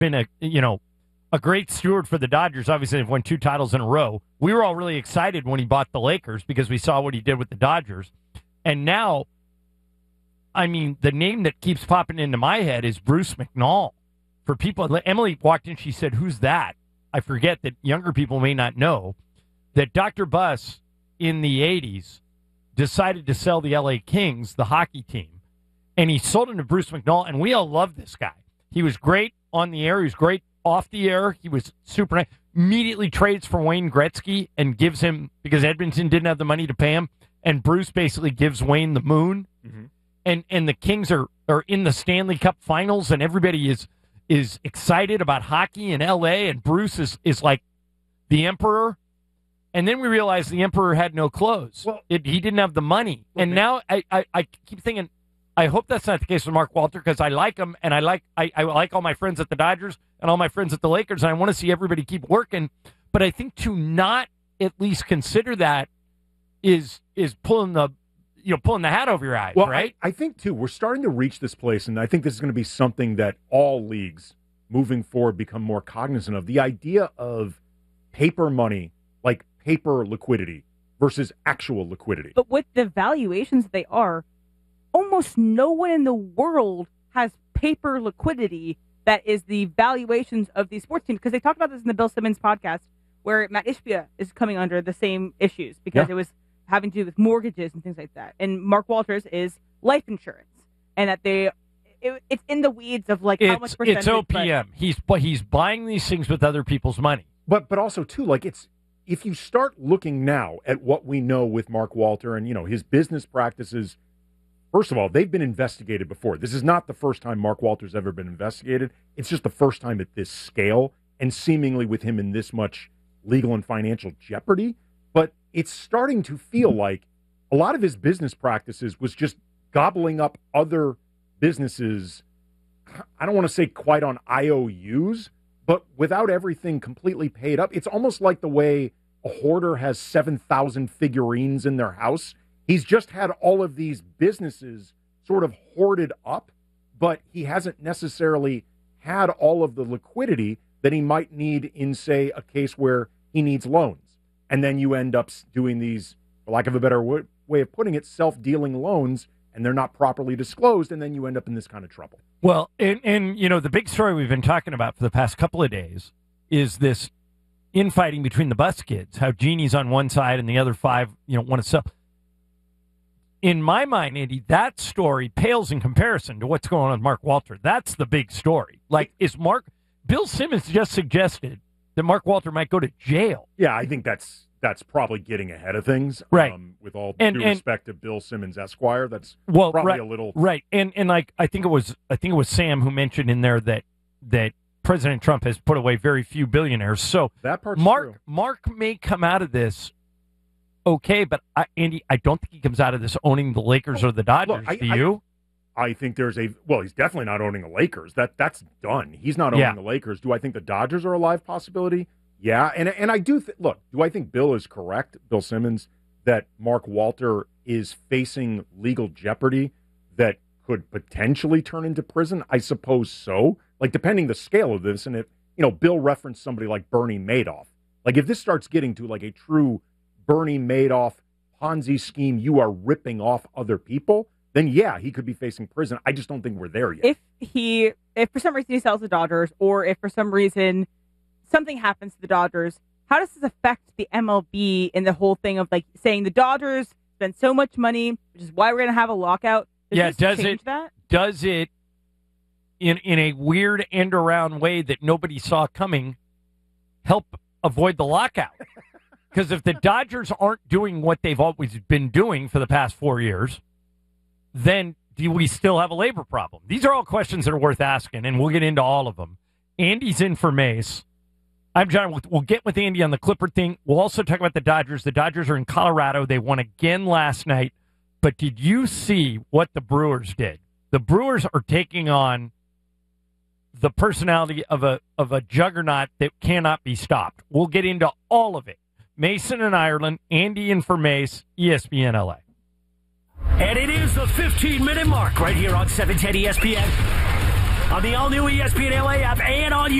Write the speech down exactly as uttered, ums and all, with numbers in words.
been a, you know, a great steward for the Dodgers. Obviously, they've won two titles in a row. We were all really excited when he bought the Lakers because we saw what he did with the Dodgers. And now, I mean, the name that keeps popping into my head is Bruce McNall. For people, Emily walked in, she said, "Who's that?" I forget that younger people may not know that Doctor Buss in the eighties decided to sell the L A Kings, the hockey team, and he sold him to Bruce McNall, and we all love this guy. He was great on the air. He was great off the air. He was super nice. Immediately trades for Wayne Gretzky and gives him, because Edmonton didn't have the money to pay him, and Bruce basically gives Wayne the moon. Mm-hmm. And and the Kings are, are in the Stanley Cup Finals, and everybody is is excited about hockey in L A, and Bruce is, is like the emperor. And then we realized the emperor had no clothes. Well, it, he didn't have the money. Well, and man. now I, I, I keep thinking, I hope that's not the case with Mark Walter, because I like him, and I like I, I like all my friends at the Dodgers and all my friends at the Lakers, and I want to see everybody keep working. But I think to not at least consider that is is pulling the you know pulling the hat over your eyes, well, right? I, I think too we're starting to reach this place, and I think this is going to be something that all leagues moving forward become more cognizant of. The idea of paper money, like paper liquidity, versus actual liquidity. But with the valuations they are, almost no one in the world has paper liquidity that is the valuations of these sports teams. Because they talked about this in the Bill Simmons podcast, where Matt Ishbia is coming under the same issues because yeah. it was having to do with mortgages and things like that. And Mark Walters is life insurance, and that they it, it's in the weeds of like it's, how much percentage. It's O P M. But, he's but he's buying these things with other people's money. But but also too, like it's if you start looking now at what we know with Mark Walter and you know his business practices. First of all, they've been investigated before. This is not the first time Mark Walter's ever been investigated. It's just the first time at this scale and seemingly with him in this much legal and financial jeopardy. But it's starting to feel like a lot of his business practices was just gobbling up other businesses. I don't want to say quite on I O Us, but without everything completely paid up. It's almost like the way a hoarder has seven thousand figurines in their house. He's just had all of these businesses sort of hoarded up, but he hasn't necessarily had all of the liquidity that he might need in, say, a case where he needs loans. And then you end up doing these, for lack of a better way of putting it, self-dealing loans, and they're not properly disclosed, and then you end up in this kind of trouble. Well, and, and you know, the big story we've been talking about for the past couple of days is this infighting between the Bus kids, how Jeannie's on one side and the other five, you know, want to sell. In my mind, Andy, that story pales in comparison to what's going on with Mark Walter. That's the big story. Like, is Mark... Bill Simmons just suggested that Mark Walter might go to jail. Yeah, I think that's that's probably getting ahead of things. Right. Um, with all and, due and, respect to Bill Simmons Esquire, that's well, probably right, a little... Right. And, and like, I think it was I think it was Sam who mentioned in there that that President Trump has put away very few billionaires. So that part's Mark, true. Mark may come out of this okay, but I, Andy, I don't think he comes out of this owning the Lakers or the Dodgers. Look, I, Do you? I, I think there's a well. He's definitely not owning the Lakers. That that's done. He's not owning yeah. the Lakers. Do I think the Dodgers are a live possibility? Yeah, and and I do th- look. Do I think Bill is correct, Bill Simmons, that Mark Walter is facing legal jeopardy that could potentially turn into prison? I suppose so. Like depending the scale of this, and if you know, Bill referenced somebody like Bernie Madoff. Like if this starts getting to like a true Bernie Madoff Ponzi scheme, you are ripping off other people, then yeah, he could be facing prison. I just don't think we're there yet. If he, if for some reason he sells the Dodgers, or if for some reason something happens to the Dodgers, how does this affect the M L B in the whole thing of like saying the Dodgers spend so much money, which is why we're going to have a lockout? Does yeah, this does change it? That? Does it in in a weird end around way that nobody saw coming help avoid the lockout? Because if the Dodgers aren't doing what they've always been doing for the past four years, then do we still have a labor problem? These are all questions that are worth asking, and we'll get into all of them. Andy's in for Mace. I'm John. We'll, we'll get with Andy on the Clipper thing. We'll also talk about the Dodgers. The Dodgers are in Colorado. They won again last night. But did you see what the Brewers did? The Brewers are taking on the personality of a of a juggernaut that cannot be stopped. We'll get into all of it. Mason and Ireland, Andy in for Mace, E S P N L A. And it is the fifteen-minute mark right here on seven ten E S P N. on the all-new E S P N L A app and on